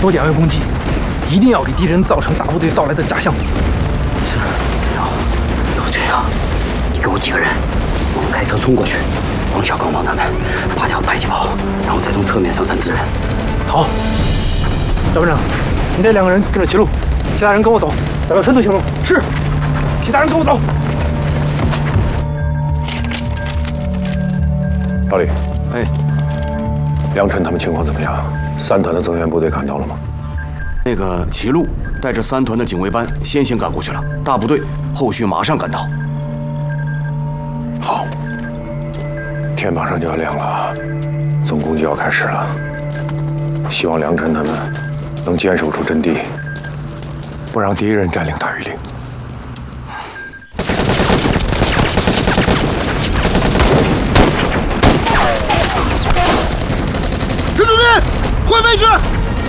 多点位攻击，一定要给敌人造成大部队到来的假象。 是，这样，要这样，你给我几个人，我们开车冲过去，王小刚、王他们拔掉迫击炮，然后再从侧面上山支援。 好，赵班长，你这2个人跟着齐路，其他人跟我走，找到深度行动。是，其他人跟我走。 老李， 哎， 梁晨他们情况怎么样？3团的增援部队看到了吗？ 那个齐路带着3团的警卫班先行赶过去了，大部队后续马上赶到。 好，天马上就要亮了，总攻就要开始了。希望梁晨他们能坚守住阵地，不让敌人占领大庾岭。 陈主任，回回去！